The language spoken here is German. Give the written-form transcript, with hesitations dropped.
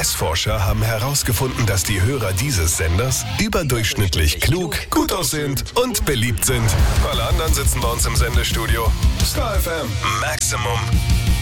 US-Forscher haben herausgefunden, dass die Hörer dieses Senders überdurchschnittlich klug, gut aussehend und beliebt sind. Alle anderen sitzen bei uns im Sendestudio. Star FM Maximum.